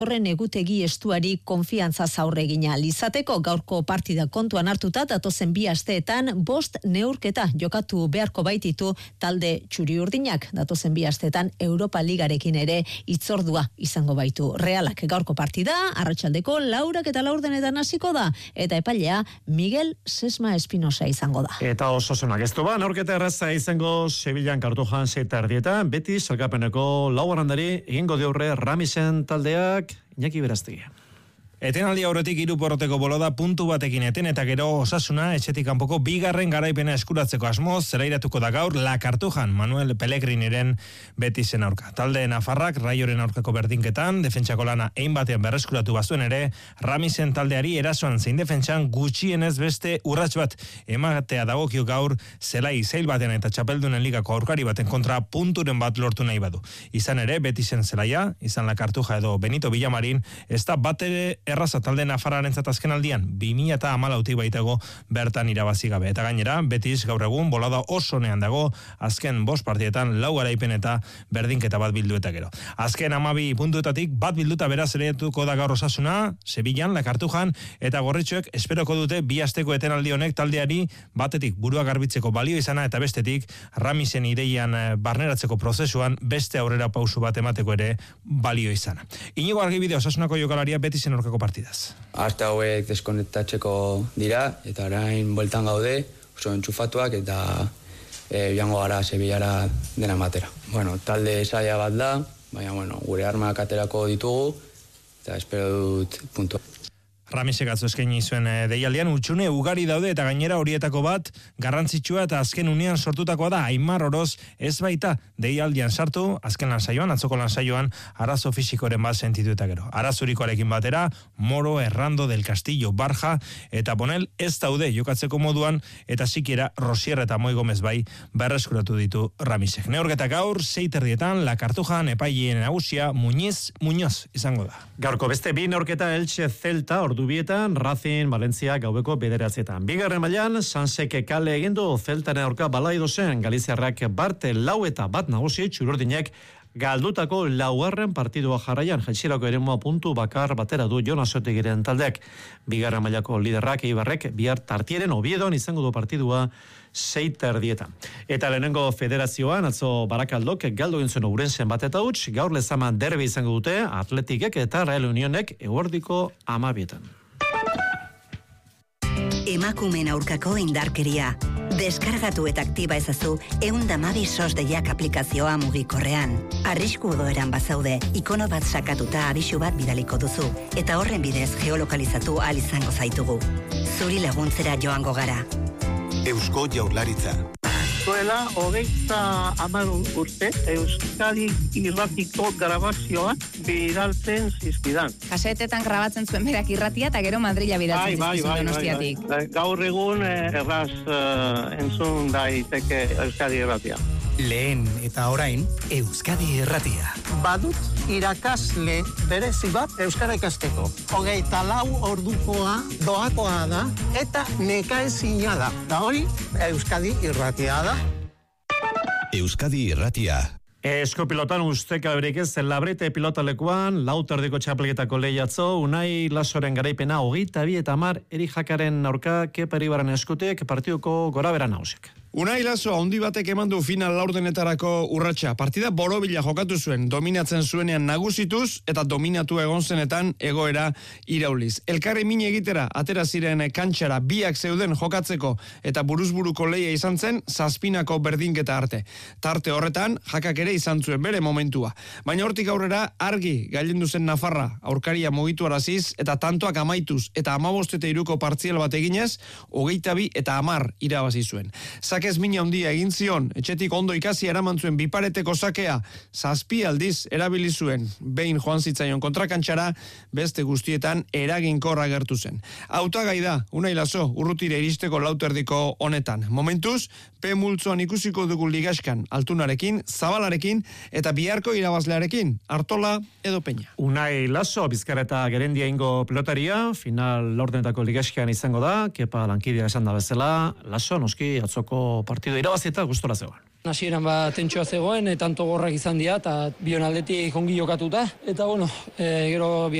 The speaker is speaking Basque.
horren egutegi estuari konfiantza zaurregina izateko. Gaurko partida kontuan hartuta datozen 2 asteetan 5 neurketa jokatu beharko baititu talde txuri-urdinak. Datozen 2 asteetan Europa Ligarekin ere hitzordua izango baitu Realak. Gaurko partida arratsaldeko 4:04 hasiko da eta epailea Miguel Sesma Espinosa izango da. Eta Osasunak ez du ba, neurketa erraza izango Sevillan Cartujan 7:30 beti sailkapeneko laugarrendari egingo diaurre Ramisen taldeak Iñaki Beraztegia. Etenaldi aurretik 3 porroteko boloda puntu batekin eten eta gero Osasuna etxetik kanpoko 2. garaipena eskuratzeko asmoz zelairatuko da gaur La Cartujan Manuel Pellegriniren Betisen aurka. Talde nafarrak Raioren aurkako berdinketan defentsako lana ein batean berreskuratu bazuen ere Ramisen taldeari erasoan zein defentsan gutxienez beste urrats bat ematea dagokio gaur zelai zail batean eta txapeldunen ligako aurkari baten kontra punturen bat lortu nahi badu. Izan ere Betisen zelaia, izan La Cartuja edo Benito Villamarin, ez da batere erraza talde nafarrarentzat azken aldian 2014 baitago bertan irabazi gabe. Eta gainera, Betis gaur egun bolada oso nean dago, azken 5 partietan 4 garaipen eta berdinketa bat bildu eta gero. Azken 12 puntuetatik bat bilduta beraz eretuko da gaur Osasuna, Sevillan, La Cartujan eta gorritxoek esperoko dute 2 asteko etenaldi honek taldeari batetik burua garbitzeko balio izana eta bestetik Ramisen ideian barneratzeko prozesuan beste aurrera pausu bat emateko ere balio izana. Inigo Argibide Osasunako jokalaria Betisen aurkako partidaz. Aste hauek deskonektatzeko dira eta orain bueltan gaude, oso entxufatuak eta joango gara Sevillara dena matera. Bueno, talde saia bat da, baina gure armak aterako ditugu eta espero dut puntua. Ramisek atzo eskaini zuen deialdian utxune ugari daude eta gainera horietako bat garrantzitsua eta azken unean sortutakoa da. Aimar Oroz ez baita deialdian sartu, azken lansaioan, atzoko lansaioan arazo fisikoren bat sentitu eta gero. Arazurikoarekin batera, Moro, Errando, Del Castillo, Barja eta Bonel ez daude jokatzeko moduan eta sikiera Rosier eta Moi Gomez bai berreskuratu ditu Ramisek. Neurketa gaur 6:30 La Cartujan epaileen nagusia Muñoz izango da. Gaurko beste 2 neurketa Elche Celta ordubietan, Racing Valencia gaubeko 9:00. Bigarren mailan Sanseke kale egindu Celtaren aurka Balaidosen Galiziarrak barte 4-1 nagusi txuri-urdinek galdutako 4. partidua jarraian jaitsierako eremua puntu bakar batera du Jonas Otegiren taldeak. Bigarren mailako liderrak Eibarrek bihar Tartieren Oviedon izango du partidua 6:30. Eta lehenengo federazioan atzo Barakaldok galdu egin zuen Ourensen bat eta huts, gaur Lezaman derbi izango dute Atletikek eta Real Unionek eguerdiko 12:00. Emakumeen aurkako indarkeria. Deskargatu eta aktiba ezazu 112 SOS deiak aplikazioa mugikorrean. Arrisku egoeran bazaude, ikono bat sakatuta abisu bat bidaliko duzu, eta horren bidez geolokalizatu ahal izango zaitugu. Zuri laguntzera joango gara. Eusko Jaurlaritza. Zuela, 30 urte, Euskadi irratiko grabazioa bidaltzen zizkidan. Kasetetan grabatzen zuen berak irratia eta gero Madrila bidaltzen zizkizun Donostiatik. Gaur egun erraz entzun daiteke Euskadi irratia. Lehen eta orain Euskadi irratia. Badut irakasle berezi bat Euskara ikasteko. 24 ordukoa doakoa da eta nekaezina da. Da hori Euskadi irratia da. Euskadi irratia. Eskopilotan usteka berekez Labrete pilotalekuan, 4 txapelketako lehiatzo, Unai Lasoren garaipena 22 eta 10 Eri Jakaren aurka Kepa Eribarren eskutek partiduko gorabera nagusiak. Unai Laso handi batek eman du final laurdenetarako urratsa. Partida borobila jokatu zuen, dominatzen zuenean nagusituz eta dominatu egon zenetan egoera irauliz. Elkarri min egitera atera ziren kantxara biak zeuden jokatzeko eta buruzburuko lehia izan zen zazpinako berdinketa arte. Tarte horretan jakak ere izan zuen bere momentua. Baina hortik aurrera argi gailendu zen Nafarra, aurkaria mugitu araziz eta tantoak amaituz eta 15-3 partzial bat eginez, 22 eta 10 irabazi zuen. Ez mina handia egin zion, etxetik ondo ikasi eraman zuen bipareteko sakea, 7 aldiz erabili zuen, behin joan zitzaion kontrakantxara, beste guztietan eraginkorra gertu zen. Hautagai da, Unai Laso, urrutire iristeko lauterdiko honetan. Momentuz, P multzoan ikusiko dugu ligaskan, Altunarekin, Zabalarekin eta biharko irabazlearekin, Artola edo Peña. Unai Laso, Bizkaia eta Gerendia ingo pilotaria, final laurdenetako ligaskan izango da, Kepa lankidea esan da bezala, Laso noski atzoko lehenengo partido irabazieta gustora zegoen. Hasieran tentsioa zegoen, tanto gorrak izan dira, eta bion aldetik ongi jokatuta. Eta gero